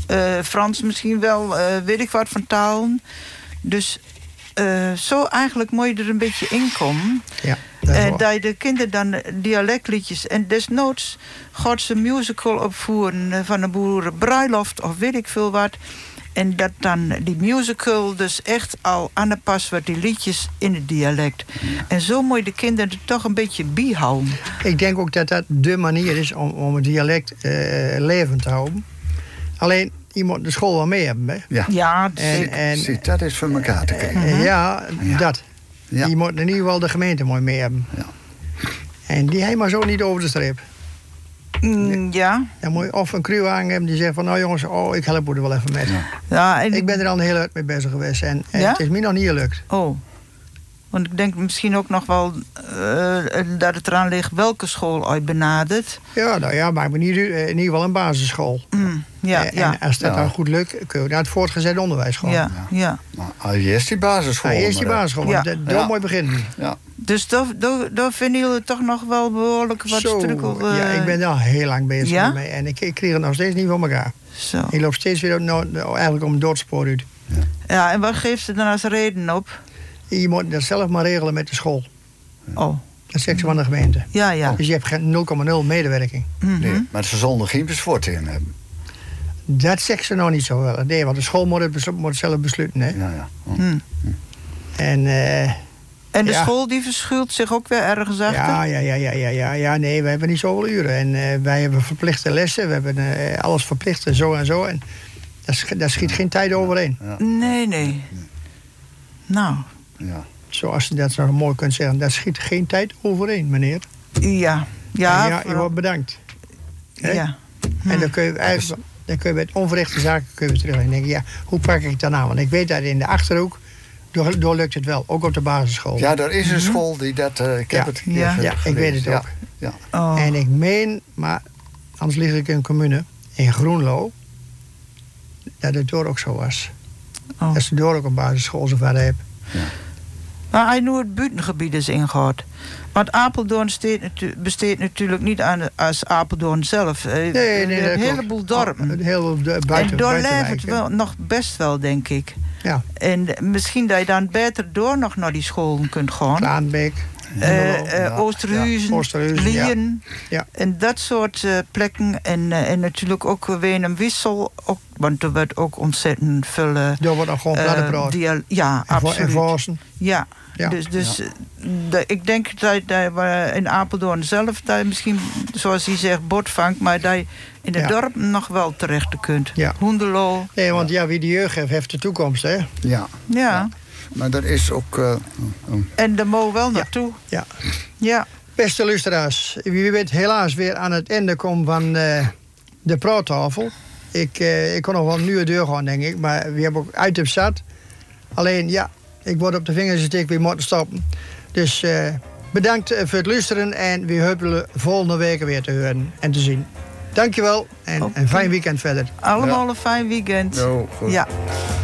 Frans misschien wel, weet ik wat van talen. Dus zo eigenlijk moet je er een beetje in komen. Ja, dat je de kinderen dan dialectliedjes... en desnoods gaat ze musical opvoeren van een boerenbruiloft of weet ik veel wat... En dat dan die musical dus echt al aanpast wordt, die liedjes in het dialect. En zo moet je de kinderen er toch een beetje bijhouden. Ik denk ook dat dat de manier is om het dialect levend te houden. Alleen, je moet de school wel mee hebben. Hè? Ja, Zie, dat is voor elkaar te krijgen. Dat. Ja. Je moet in ieder geval de gemeente mooi mee hebben. Ja. En die helemaal zo niet over de streep. Ja. Dan moet je of een crew hebben die zegt van... nou jongens, ik help er wel even met. Ja, en ik ben er al een hele tijd mee bezig geweest. En het is me nog niet gelukt. Oh. Want ik denk misschien ook nog wel dat het eraan ligt welke school uit benadert. Ja, nou ja, maar in ieder geval een basisschool. En als dat dan goed lukt, kun je naar het voortgezet onderwijs gaan. Ja. Maar eerst die basisschool. Eerst die basisschool, daar moet je beginnen. Ja. Dus daar vinden jullie toch nog wel behoorlijk wat strukkel... Ja, ik ben al heel lang bezig mee. En ik kreeg het nog steeds niet voor elkaar. Zo. Ik loop steeds weer eigenlijk om een doodspoor uit. Ja, en wat geeft ze dan als reden op? Je moet dat zelf maar regelen met de school. Oh. Dat zegt ze van de gemeente. Ja. Dus je hebt geen 0,0 medewerking. Nee, maar ze zullen geen bezwaar in hebben. Dat zegt ze nog niet zo wel. Nee, want de school moet het zelf besluiten. Hè? Ja. En de school die verschuilt zich ook weer ergens achter? Ja, nee, we hebben niet zoveel uren. En wij hebben verplichte lessen. We hebben alles verplicht en zo en zo. En daar schiet geen tijd overheen. Ja. Nee. Nou. Ja. Zoals je dat zo mooi kunt zeggen. Daar schiet geen tijd overheen, meneer. Ja, je wordt bedankt. Ja. En dan kun je bij het onverrichte zaken terug en denken, hoe pak ik het dan aan? Want ik weet dat in de Achterhoek door lukt het wel, ook op de basisschool. Ja, er is een school die dat... ik heb het ik weet het ook. Ja. Oh. En ik meen, maar anders lig ik in een commune, in Groenlo, dat het door ook zo was. Oh. Dat ze door ook een basisschool zover hebben. Ja. Maar hij nu het buitengebied is ingehoord. Want Apeldoorn besteedt natuurlijk niet aan als Apeldoorn zelf. Nee, een heleboel dorpen. Een heleboel buiten. En door leeft het wel, nog best wel, denk ik. Ja. En misschien dat je dan beter door nog naar die scholen kunt gaan. Klaanbeek. Oosterhuizen, Lien. Ja. En dat soort plekken. En natuurlijk ook Weenum-Wissel. Want er wordt ook ontzettend veel... Daar wordt ook gewoon plattenbrood. Ja, absoluut. En Voorsen. Ja. Dus ik denk dat we in Apeldoorn zelf... dat je misschien, zoals hij zegt, bord vangt... maar dat je in het dorp nog wel terecht kunt. Ja. Hoendelo. Nee, want wie de jeugd heeft de toekomst, hè? Ja. Maar dat is ook... En daar mogen we wel naartoe. Ja. Beste luisteraars, wie weet helaas weer aan het einde komen van de praattafel. Ik kon nog wel een nieuwe deur gaan, denk ik. Maar we hebben ook items zat. Alleen, ik word op de vingers getikt, we moeten stoppen. Dus bedankt voor het luisteren. En we hopen volgende week weer te horen en te zien. Dankjewel en een fijn weekend verder. Allemaal een fijn weekend. Goed. Ja.